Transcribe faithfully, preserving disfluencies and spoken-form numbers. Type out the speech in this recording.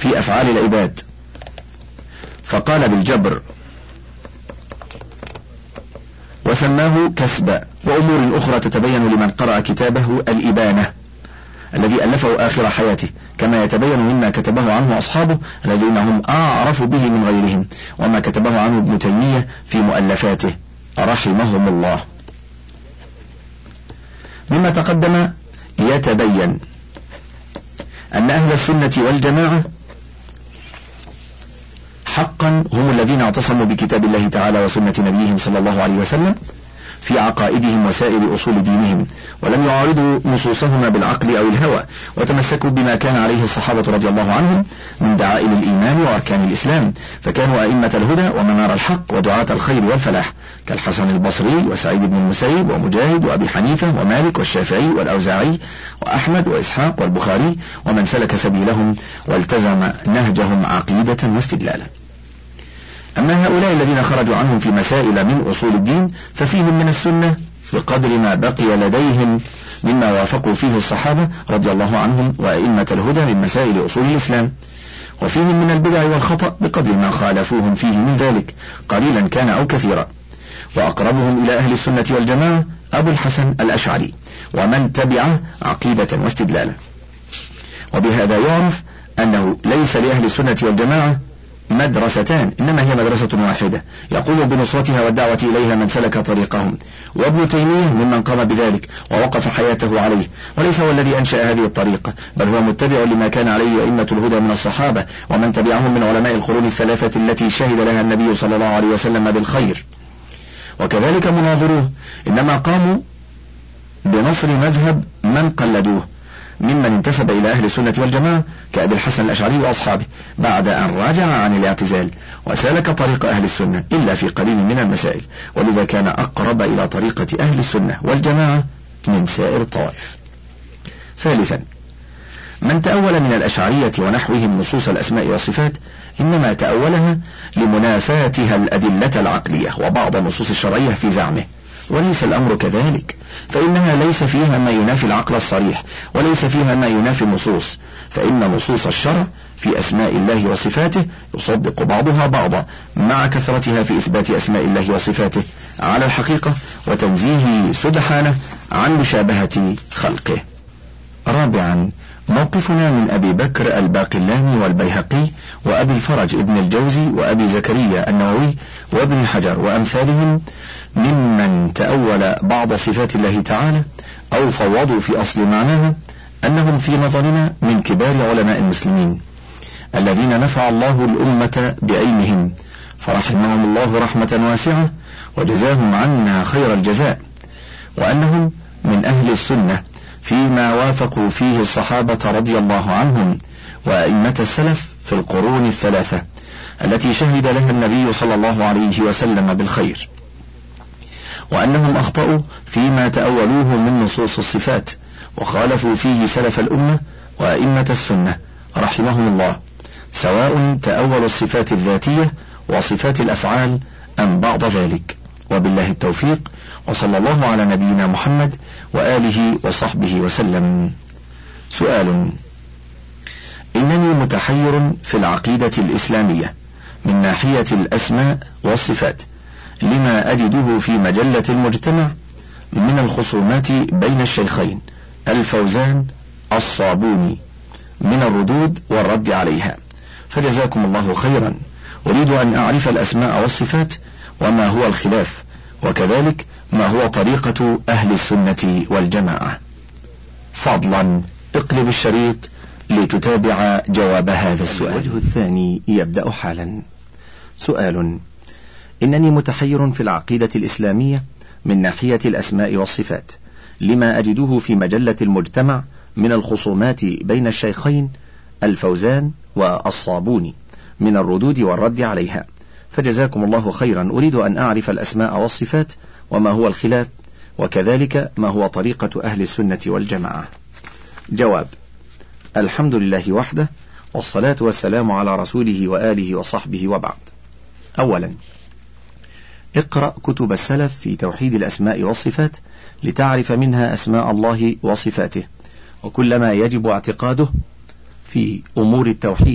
في أفعال العباد، فقال بالجبر وسماه كسبا. وأمور أخرى تتبين لمن قرأ كتابه الإبانة الذي ألفه آخر حياته، كما يتبين مما كتبه عنه أصحابه الذين هم أعرف به من غيرهم، وما كتبه عنه ابن تيمية في مؤلفاته رحمهم الله. مما تقدم يتبين أن أهل السنة والجماعة حقا هم الذين اعتصموا بكتاب الله تعالى وسنة نبيهم صلى الله عليه وسلم في عقائدهم وسائر أصول دينهم، ولم يعارضوا نصوصهما بالعقل أو الهوى، وتمسكوا بما كان عليه الصحابة رضي الله عنهم من دعائم الإيمان وأركان الإسلام، فكانوا أئمة الهدى ومنار الحق ودعاة الخير والفلاح، كالحسن البصري وسعيد بن المسيب ومجاهد وأبي حنيفة ومالك والشافعي والأوزاعي وأحمد وإسحاق والبخاري، ومن سلك سبيلهم والتزم نهجهم عقيدة واستدلالا. أما هؤلاء الذين خرجوا عنهم في مسائل من أصول الدين ففيهم من السنة بقدر ما بقي لديهم مما وافقوا فيه الصحابة رضي الله عنهم وأئمة الهدى من مسائل أصول الإسلام، وفيهم من البدع والخطأ بقدر ما خالفوهم فيه من ذلك قليلا كان أو كثيرا. وأقربهم إلى أهل السنة والجماعة أبو الحسن الأشعري ومن تبعه عقيدة واستدلالا. وبهذا يعرف أنه ليس لأهل السنة والجماعة مدرستان، إنما هي مدرسة واحدة يقوم بنصرتها والدعوة إليها من سلك طريقهم، وابن تيمية ممن قام بذلك ووقف حياته عليه، وليس هو الذي أنشأ هذه الطريقة، بل هو متبع لما كان عليه أئمة الهدى من الصحابة ومن تبعهم من علماء القرون الثلاثة التي شهد لها النبي صلى الله عليه وسلم بالخير. وكذلك مناظروه إنما قاموا بنصر مذهب من قلدوه ممن انتسب إلى أهل السنة والجماعة كأبي الحسن الأشعري وأصحابه بعد أن راجع عن الاعتزال وسالك طريق أهل السنة إلا في قليل من المسائل، ولذا كان أقرب إلى طريقة أهل السنة والجماعة من سائر الطوائف. ثالثا، من تأول من الأشعرية ونحوهم نصوص الأسماء والصفات إنما تأولها لمنافاتها الأدلة العقلية وبعض النصوص الشرعية في زعمه، وليس الأمر كذلك، فإنها ليس فيها ما ينافي العقل الصريح وليس فيها ما ينافي النصوص، فإن نصوص الشرع في أسماء الله وصفاته يصدق بعضها بعضا مع كثرتها في إثبات أسماء الله وصفاته على الحقيقة وتنزيهه سبحانه عن مشابهة خلقه. رابعا، موقفنا من أبي بكر الباقلاني والبيهقي وأبي الفرج ابن الجوزي وأبي زكريا النووي وابن حجر وأمثالهم ممن تأول بعض صفات الله تعالى أو فوضوا في أصل معناها، أنهم في نظرنا من كبار علماء المسلمين الذين نفع الله الأمة بعلمهم، فرحمهم الله رحمة واسعة وجزاهم عنا خير الجزاء، وأنهم من أهل السنة فيما وافقوا فيه الصحابة رضي الله عنهم وأئمة السلف في القرون الثلاثة التي شهد لها النبي صلى الله عليه وسلم بالخير، وأنهم أخطأوا فيما تأولوه من نصوص الصفات وخالفوا فيه سلف الأمة وأئمة السنة رحمهم الله، سواء تأولوا الصفات الذاتية وصفات الأفعال أم بعض ذلك. وبالله التوفيق، وصلى الله على نبينا محمد وآله وصحبه وسلم. سؤال: إنني متحير في العقيدة الإسلامية من ناحية الأسماء والصفات لما أجده في مجلة المجتمع من الخصومات بين الشيخين الفوزان الصابوني من الردود والرد عليها، فجزاكم الله خيرا. أريد أن أعرف الأسماء والصفات وما هو الخلاف، وكذلك ما هو طريقة أهل السنة والجماعة. فضلا اقلب الشريط لتتابع جواب هذا السؤال. الوجه الثاني يبدأ حالا. سؤال: إنني متحير في العقيدة الإسلامية من ناحية الأسماء والصفات لما أجده في مجلة المجتمع من الخصومات بين الشيخين الفوزان والصابوني من الردود والرد عليها، فجزاكم الله خيرا. أريد أن أعرف الأسماء والصفات وما هو الخلاف، وكذلك ما هو طريقة أهل السنة والجماعة. جواب: الحمد لله وحده، والصلاة والسلام على رسوله وآله وصحبه، وبعد. أولا، اقرأ كتب السلف في توحيد الأسماء والصفات لتعرف منها أسماء الله وصفاته وكل ما يجب اعتقاده في أمور التوحيد